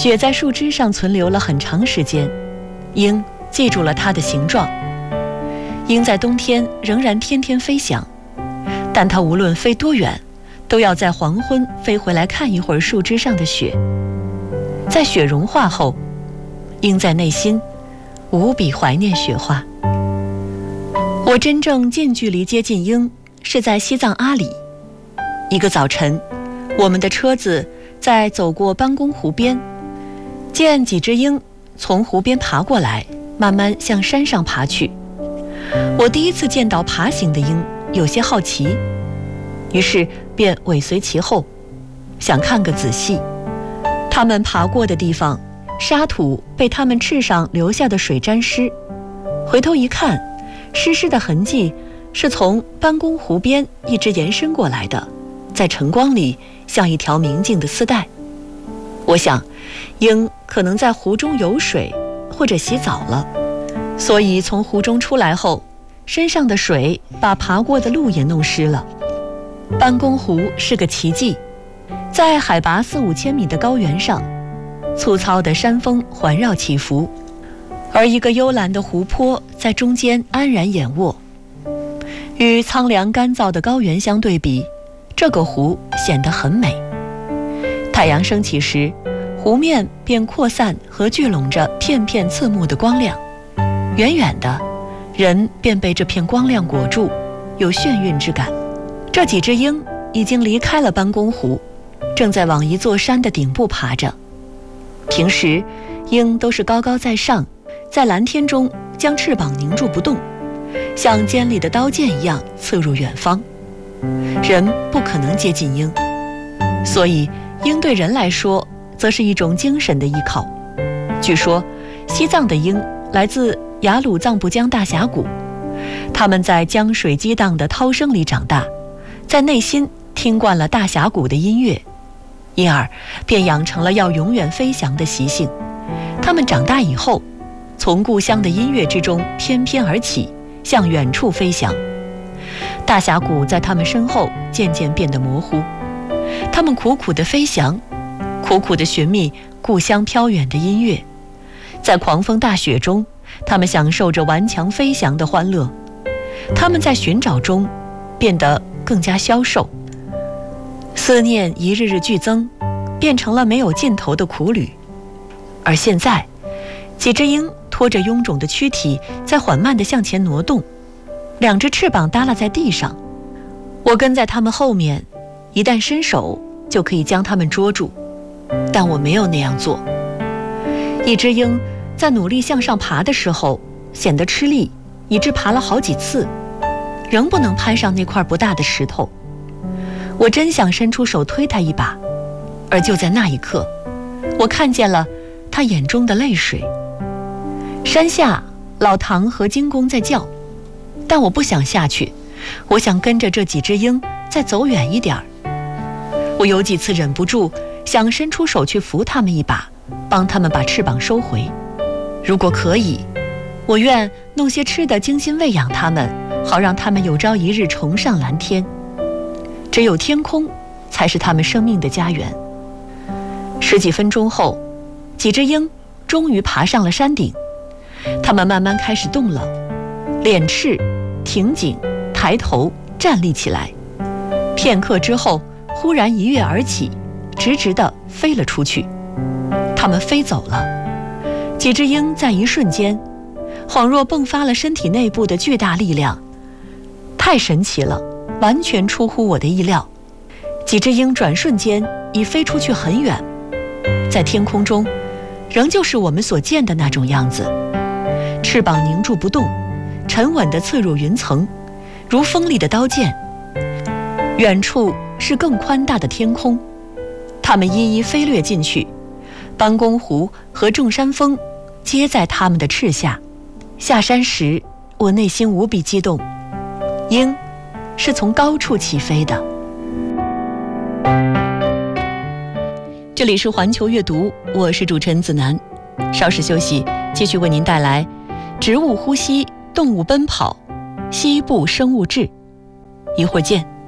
雪在树枝上存留了很长时间，鹰记住了它的形状。鹰在冬天仍然天天飞翔，但它无论飞多远，都要在黄昏飞回来看一会儿树枝上的雪。在雪融化后，鹰在内心无比怀念雪花。我真正近距离接近鹰是在西藏阿里。一个早晨，我们的车子在走过班公湖边，见几只鹰从湖边爬过来，慢慢向山上爬去。我第一次见到爬行的鹰，有些好奇，于是便尾随其后，想看个仔细。它们爬过的地方，沙土被它们翅上留下的水沾湿，回头一看，湿湿的痕迹是从班公湖边一直延伸过来的，在晨光里像一条明净的丝带。我想，鹰可能在湖中游水或者洗澡了，所以从湖中出来后，身上的水把爬过的路也弄湿了。班公湖是个奇迹，在海拔4-5千米的高原上，粗糙的山峰环绕起伏，而一个幽蓝的湖泊在中间安然掩卧。与苍凉干燥的高原相对比，这个湖显得很美。太阳升起时，湖面便扩散和聚拢着片片刺目的光亮，远远的，人便被这片光亮裹住，有眩晕之感。这几只鹰已经离开了班公湖，正在往一座山的顶部爬着。平时，鹰都是高高在上，在蓝天中将翅膀凝住不动，像尖利的刀剑一样刺入远方。人不可能接近鹰，所以鹰对人来说则是一种精神的依靠。据说西藏的鹰来自雅鲁藏布江大峡谷，它们在江水激荡的涛声里长大，在内心听惯了大峡谷的音乐，因而便养成了要永远飞翔的习性。它们长大以后，从故乡的音乐之中翩翩而起，向远处飞翔。大峡谷在它们身后渐渐变得模糊，它们苦苦地飞翔，苦苦地寻觅故乡飘远的音乐。在狂风大雪中，它们享受着顽强飞翔的欢乐。它们在寻找中变得更加消瘦，思念一日日剧增，变成了没有尽头的苦旅。而现在，几只鹰拖着臃肿的躯体在缓慢地向前挪动，两只翅膀耷拉在地上。我跟在它们后面，一旦伸手就可以将它们捉住，但我没有那样做。一只鹰在努力向上爬的时候显得吃力，以致爬了好几次，仍不能攀上那块不大的石头。我真想伸出手推它一把，而就在那一刻，我看见了他眼中的泪水。山下，老唐和金公在叫，但我不想下去，我想跟着这几只鹰再走远一点儿。我有几次忍不住想伸出手去扶它们一把，帮它们把翅膀收回。如果可以，我愿弄些吃的精心喂养它们，好让它们有朝一日重上蓝天。只有天空才是它们生命的家园。10几分钟后，几只鹰终于爬上了山顶，它们慢慢开始动了，脸翅挺紧，抬头站立起来。片刻之后，忽然一跃而起，直直地飞了出去。它们飞走了。几只鹰在一瞬间，恍若迸发了身体内部的巨大力量，太神奇了，完全出乎我的意料。几只鹰转瞬间已飞出去很远，在天空中仍旧是我们所见的那种样子，翅膀凝住不动，沉稳地刺入云层，如锋利的刀剑。远处是更宽大的天空，它们一一飞掠进去，班公湖和众山峰皆在它们的翅下。下山时，我内心无比激动，鹰是从高处起飞的。这里是环球阅读，我是主持人子楠。稍事休息，继续为您带来植物呼吸、动物奔跑、西部生物志。一会儿见。